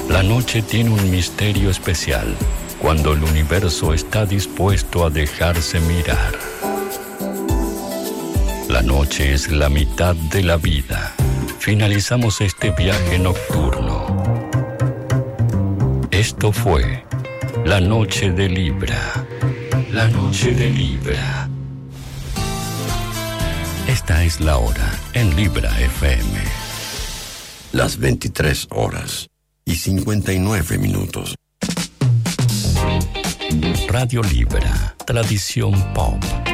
La noche tiene un misterio especial cuando el universo está dispuesto a dejarse mirar. La noche es la mitad de la vida. Finalizamos este viaje nocturno. Esto fue La Noche de Libra. La Noche de Libra. Esta es la hora en Libra FM. Las 23:59. Radio Libra, tradición pop.